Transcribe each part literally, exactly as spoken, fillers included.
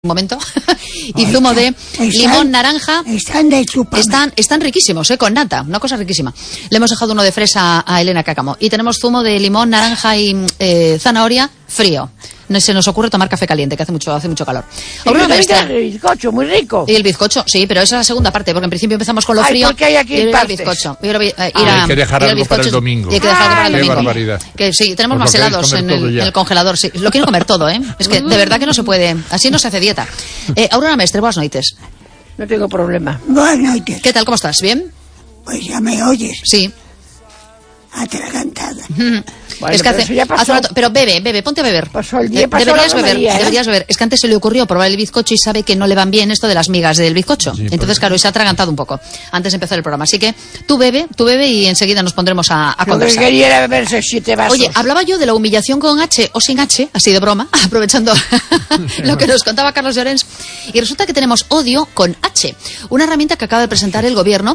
un momento y zumo de limón, naranja. Están de chupa. Están, están riquísimos, eh, con nata, una cosa riquísima. Le hemos dejado uno de fresa a Elena Cácamo. Y tenemos zumo de limón, naranja y eh, zanahoria frío. No se nos ocurre tomar café caliente, que hace mucho, hace mucho calor. Ahora el bizcocho, muy rico. Y el bizcocho, sí, pero esa es la segunda parte, porque en principio empezamos con lo frío. Ay, porque hay aquí y ir al bizcocho. Ir a, ir a, ah, hay que dejar algo para el domingo. Y hay que dejar algo para el Qué domingo. barbaridad. Que sí, tenemos Pues más helados en el, en el congelador. Sí, lo quiero comer todo, ¿eh? Es que de verdad que no se puede. Así no se hace dieta. Eh, Aurora Mestre, buenas noites. No tengo problema. Buenas noites. ¿Qué tal? ¿Cómo estás? ¿Bien? Pues ya me oyes. Sí. Atragantada. Bueno, es que hace, pero, hace rato, pero bebe, bebe, ponte a beber. Pasó el día, pasó deberías la beber, María, ¿eh? deberías beber. Es que antes se le ocurrió probar el bizcocho y sabe que no le van bien esto de las migas del bizcocho. Sí, entonces, claro, y se ha atragantado un poco antes de empezar el programa. Así que tú bebe, tú bebe y enseguida nos pondremos a, a Lo conversar. que quería era beberse siete vasos. Oye, hablaba yo de la humillación con H o sin H, así de broma, aprovechando lo que nos contaba Carlos Llorens. Y resulta que tenemos odio con H, una herramienta que acaba de presentar el gobierno,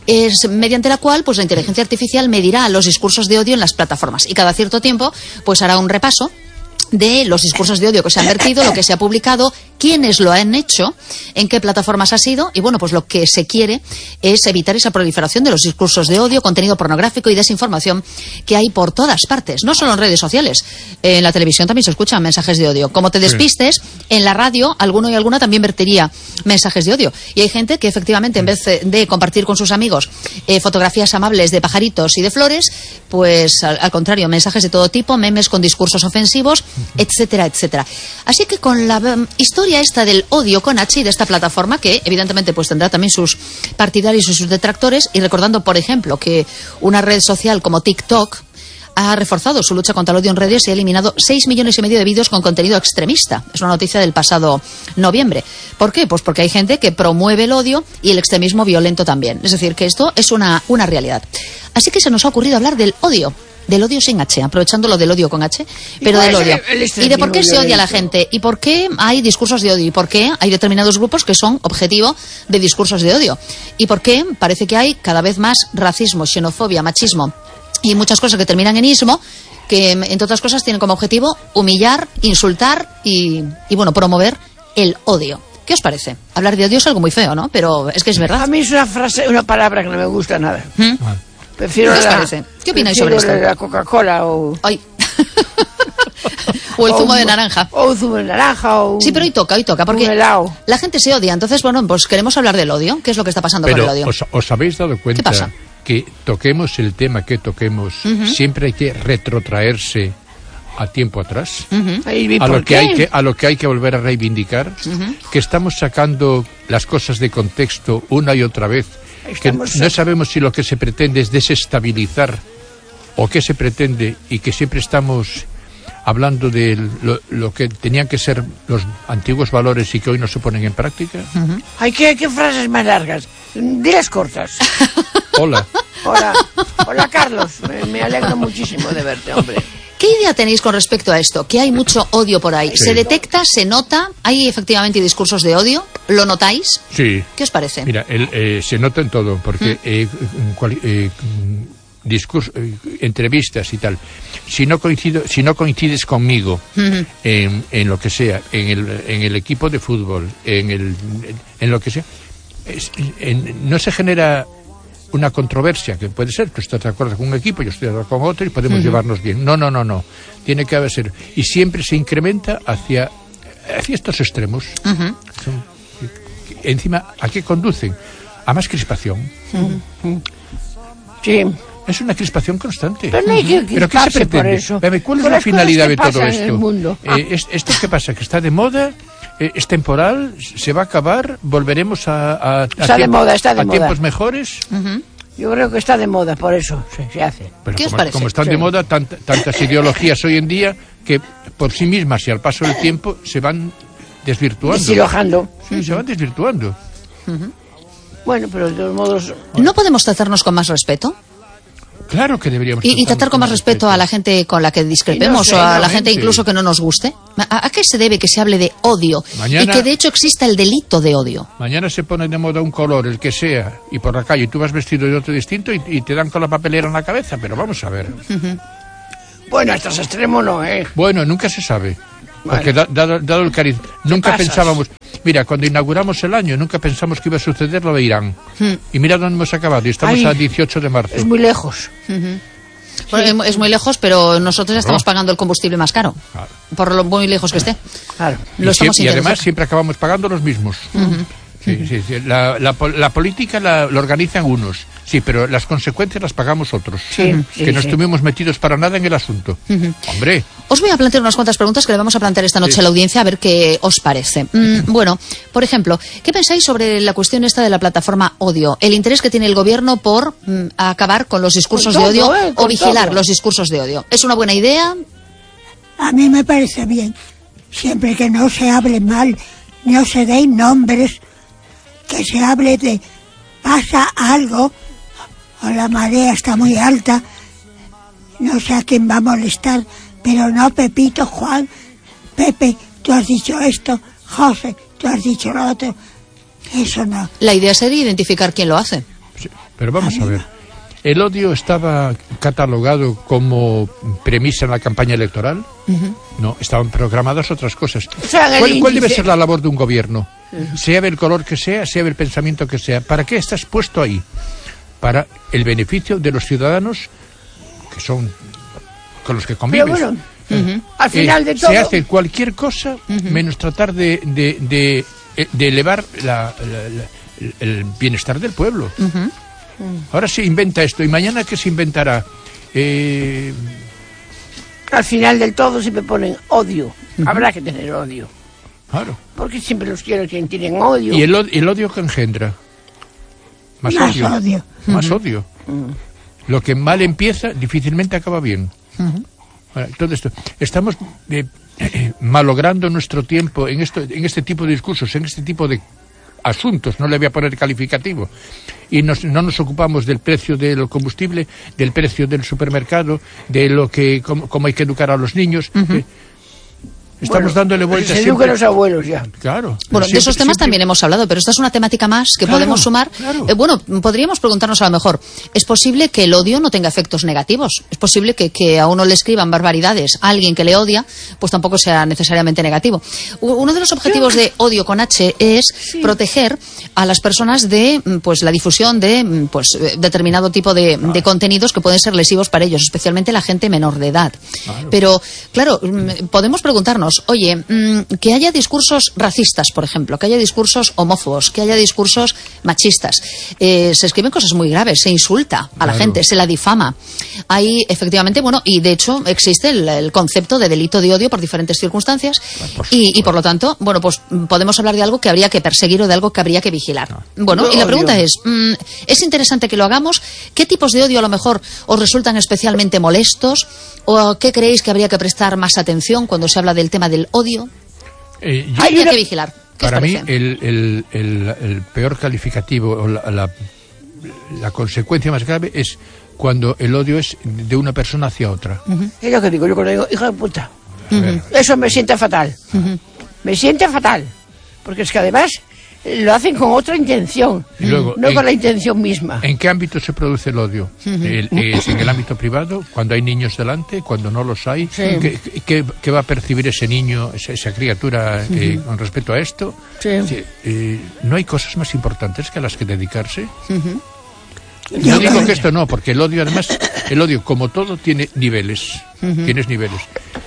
es mediante la cual pues la inteligencia artificial medirá los discursos de odio en las plataformas y cada cierto tiempo pues hará un repaso de los discursos de odio que se han vertido, lo que se ha publicado, quiénes lo han hecho, en qué plataformas ha sido, y bueno, pues lo que se quiere es evitar esa proliferación de los discursos de odio, contenido pornográfico y desinformación que hay por todas partes, no solo en redes sociales, en la televisión también se escuchan mensajes de odio. Como te despistes, sí. En la radio, alguno y alguna también vertería mensajes de odio. Y hay gente que efectivamente, en vez de compartir con sus amigos eh, fotografías amables de pajaritos y de flores, pues al, al contrario, mensajes de todo tipo, memes con discursos ofensivos, etcétera, etcétera. Así que con la um, historia esta del odio con H y de esta plataforma, que evidentemente pues tendrá también sus partidarios y sus detractores, y recordando, por ejemplo, que una red social como TikTok ha reforzado su lucha contra el odio en redes y ha eliminado seis millones y medio de vídeos con contenido extremista. Es una noticia del pasado noviembre. ¿Por qué? Pues porque hay gente que promueve el odio y el extremismo violento también. Es decir, que esto es una, una realidad. Así que se nos ha ocurrido hablar del odio. Del odio sin H, aprovechando lo del odio con H, pero del odio. Y de por qué se odia a la gente, y por qué hay discursos de odio, y por qué hay determinados grupos que son objetivo de discursos de odio, y por qué parece que hay cada vez más racismo, xenofobia, machismo, y muchas cosas que terminan en ismo, que entre otras cosas tienen como objetivo humillar, insultar y, y bueno, promover el odio. ¿Qué os parece? Hablar de odio es algo muy feo, ¿no? Pero es que es verdad. A mí es una frase, una palabra que no me gusta nada. ¿Mm? Prefiero ¿Qué os la, parece? ¿Qué opináis sobre esto? La Coca-Cola o... Ay. o el zumo o un, de naranja. O un zumo de naranja o un, sí, pero hoy toca, hoy toca, porque un helado. La gente se odia. Entonces, bueno, pues queremos hablar del odio. ¿Qué es lo que está pasando pero con el odio? Os, ¿Os habéis dado cuenta ¿Qué pasa? Que toquemos el tema que toquemos, uh-huh. siempre hay que retrotraerse a tiempo atrás? Uh-huh. A lo que hay que, a lo que hay que volver a reivindicar, uh-huh. que estamos sacando las cosas de contexto una y otra vez. Que no sabemos si lo que se pretende es desestabilizar o qué se pretende, y que siempre estamos hablando de lo, lo que tenían que ser los antiguos valores y que hoy no se ponen en práctica. Uh-huh. Hay que, ¿qué frases más largas? Diles cortas. Hola. Hola. Hola, Carlos. Me, me alegro muchísimo de verte, hombre. ¿Qué idea tenéis con respecto a esto? Que hay mucho odio por ahí. Sí. ¿Se detecta? ¿Se nota? ¿Hay efectivamente discursos de odio? ¿Lo notáis? Sí. ¿Qué os parece? Mira, el, eh, se nota en todo, porque ¿Mm? eh, cual, eh, discurso, eh, entrevistas y tal. Si no coincido, si no coincides conmigo uh-huh. en, en lo que sea, en el, en el equipo de fútbol, en el, en lo que sea, es, en, no se genera una controversia, que puede ser, tú estás de acuerdo con un equipo, yo estoy de acuerdo con otro y podemos uh-huh. llevarnos bien. No, no, no, no. Tiene que haber ser. Y siempre se incrementa hacia, hacia estos extremos. Uh-huh. Son, encima, ¿a qué conducen? A más crispación. Uh-huh. Sí. Es una crispación constante. Pero no hay que ¿Pero qué se pretende? Por eso. ¿Cuál es la finalidad de todo esto? En el mundo. Eh, es, ¿Esto qué pasa? ¿Que está de moda? Eh, ¿Es temporal? ¿Se va a acabar? ¿Volveremos a, a, a, está tiempo, de moda, está de a moda. tiempos mejores? Uh-huh. Yo creo que está de moda, por eso se, se hace. Pero ¿Qué como, os parece? como están sí. de moda tant, tantas ideologías hoy en día, que por sí mismas y al paso del tiempo se van desvirtuando. Deshilojando. Sí, uh-huh. se van desvirtuando. Uh-huh. Bueno, pero de todos modos... ¿No podemos tratarnos con más respeto? Claro que deberíamos. Y, y tratar con más respeto, respeto a la gente con la que discrepemos, no sé, o a la gente incluso que no nos guste. ¿A, ¿A qué se debe que se hable de odio? Mañana, y que de hecho exista el delito de odio. Mañana se pone de moda un color, el que sea, y por la calle tú vas vestido de otro distinto y, y te dan con la papelera en la cabeza, pero vamos a ver. Uh-huh. Bueno, hasta ese extremo no, ¿eh? Bueno, nunca se sabe. Porque da, dado, dado el cariz, nunca pasas? pensábamos, mira, cuando inauguramos el año, nunca pensamos que iba a suceder lo de Irán. Hmm. Y mira dónde hemos acabado, y estamos Ay, a dieciocho de marzo. Es muy lejos. Uh-huh. Bueno, es, es muy lejos, pero nosotros ya estamos Claro. pagando el combustible más caro. Claro. Por lo muy lejos que esté. Claro. Lo y, estamos siempre- y además sintiendo. siempre acabamos pagando los mismos. Sí, sí, sí. La, la, pol- la política la, la organizan unos, sí, pero las consecuencias las pagamos otros. Sí, sí, que no sí. estuvimos metidos para nada en el asunto. Hombre, Os voy a plantear unas cuantas preguntas que le vamos a plantear esta noche Sí. a la audiencia a ver qué os parece. Mm, bueno, por ejemplo, ¿qué pensáis sobre la cuestión esta de la plataforma Odio? El interés que tiene el gobierno por mm, acabar con los discursos Con de odio todo, ¿eh? o Con vigilar todo. los discursos de odio. ¿Es una buena idea? A mí me parece bien, siempre que no se hable mal, no se den nombres, que se hable de pasa algo, o la marea está muy alta, no sé a quién va a molestar, pero no Pepito, Juan, Pepe, tú has dicho esto, José, tú has dicho lo otro, eso no. La idea sería identificar quién lo hace. sí, pero vamos a ver. ¿El odio estaba catalogado como premisa en la campaña electoral? No, estaban programadas otras cosas. sea, en el ¿Cuál, cuál debe índice- ser la labor de un gobierno? Sea el color que sea, sea el pensamiento que sea. ¿Para qué estás puesto ahí? Para el beneficio de los ciudadanos que son con los que Pero convives. bueno, al final Eh, de todo... se hace cualquier cosa menos tratar de, de, de, de elevar la- la- la- el bienestar del pueblo. Ahora se inventa esto y mañana ¿qué se inventará? Eh, Al final del todo siempre ponen odio. Habrá que tener odio. claro. Porque siempre los quiero quien tienen odio. ¿Y el, o- el odio que engendra? Más, Más odio. odio. Más odio. Lo que mal empieza difícilmente acaba bien. Ahora, todo esto. Estamos eh, eh, malogrando nuestro tiempo en esto, en este tipo de discursos, en este tipo de asuntos, no le voy a poner calificativo, y nos- no nos ocupamos del precio del combustible, del precio del supermercado, de lo que cómo, cómo hay que educar a los niños. eh, estamos Bueno, dándole vueltas se siempre. educan los abuelos ya. Claro. Bueno, de siempre- esos temas siempre- también hemos hablado, pero esta es una temática más que Claro, podemos sumar. claro. Eh, bueno, podríamos preguntarnos a lo mejor, ¿es posible que el odio no tenga efectos negativos? ¿Es posible que, que a uno le escriban barbaridades a alguien que le odia, pues tampoco sea necesariamente negativo? U- Uno de los objetivos de Odio con H es proteger a las personas de mm, pues la difusión de mm, pues eh, determinado tipo de, de contenidos que pueden ser lesivos para ellos, especialmente la gente menor de edad. Pero, claro, mm, podemos preguntarnos, oye, mm, que haya discursos racistas, por ejemplo, que haya discursos homófobos, que haya discursos machistas. Eh, se escriben cosas muy graves, se insulta a la Claro. gente, se la difama. Hay, efectivamente, bueno, y de hecho existe el, el concepto de delito de odio por diferentes circunstancias por y, y por lo tanto, bueno, pues mm, podemos hablar de algo que habría que perseguir o de algo que habría que vigilar. Bueno, Yo y la odio. pregunta es, mm, ¿es interesante que lo hagamos? ¿Qué tipos de odio a lo mejor os resultan especialmente molestos? ¿O qué creéis que habría que prestar más atención cuando se habla del tema del odio? Eh, yo- ¿Qué habría una- que vigilar? ¿Qué os Para mí, parece? el, el- el- el peor calificativo o la, la- la consecuencia más grave es cuando el odio es de una persona hacia otra. Es lo que digo, yo cuando digo, hija de puta. A ver, Eso me siente fatal. Me siente fatal. Porque es que además eh, lo hacen con otra intención. Y luego, no en- con la intención misma. ¿En qué ámbito se produce el odio? El- ¿Es en el ámbito privado? ¿Cuando hay niños delante? ¿Cuando no los hay? Sí. ¿Qué, qué- qué va a percibir ese niño, esa, esa criatura eh, con respecto a esto? Sí. Sí, eh, ¿no hay cosas más importantes que a las que dedicarse? Yo No digo creo- que esto no, porque el odio, además, el odio, como todo, tiene niveles. Tienes niveles.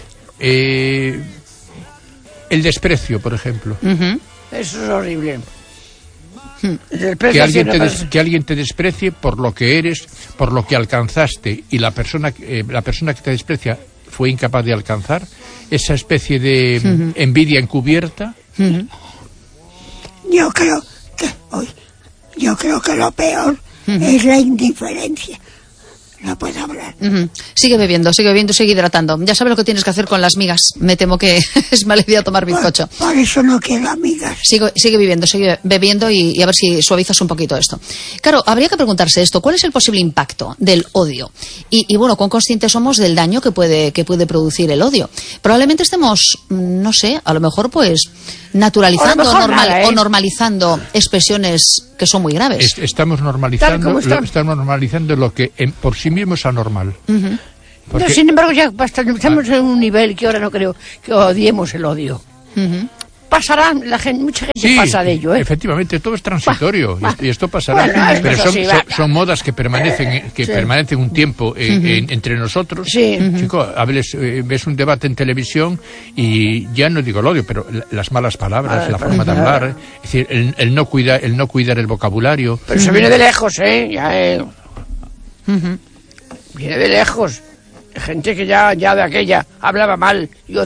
Eh, el desprecio, por ejemplo. Eso es horrible. El Que desprecio alguien, hacia te una des- persona- que alguien te desprecie por lo que eres, por lo que alcanzaste, y la persona, eh, la persona que te desprecia fue incapaz de alcanzar, esa especie de envidia encubierta. Yo creo que hoy, yo creo que lo peor es la indiferencia. No puedo hablar. Ujú. Sigue bebiendo, sigue bebiendo, sigue hidratando. Ya sabes lo que tienes que hacer con las migas. Me temo que es mala idea tomar bizcocho. Por, por eso no quiero amigas. Sigue, sigue viviendo, sigue bebiendo y, y a ver si suavizas un poquito esto. Claro, habría que preguntarse esto, ¿cuál es el posible impacto del odio? Y, y bueno, ¿cuán conscientes somos del daño que puede, que puede producir el odio? Probablemente estemos, mm, no sé, a lo mejor pues naturalizando A lo mejor normal- nada, ¿eh? o normalizando expresiones que son muy graves. Es- estamos Tal normalizando, como está. lo, estamos normalizando lo que en- por sí mismo es anormal. Porque... No, sin embargo, ya basta, estamos ah. en un nivel que ahora no creo que odiemos el odio. Uh-huh. Pasará, la gente, mucha gente sí, pasa de ello, ¿eh? Efectivamente, todo es transitorio, bah, bah. y esto pasará, bueno, pero son, sí, son, son modas que permanecen que sí. permanecen un tiempo en, uh-huh. en, entre nosotros. Sí. Chico, hables, eh, ves un debate en televisión y ya no digo el odio, pero las malas palabras, ah, la forma de hablar, eh, es decir, el, el, no cuida, el no cuidar el vocabulario. Pero eso viene de lejos, ¿eh? Ya, eh. Uh-huh. Viene de lejos. Gente que ya, ya de aquella hablaba mal. Yo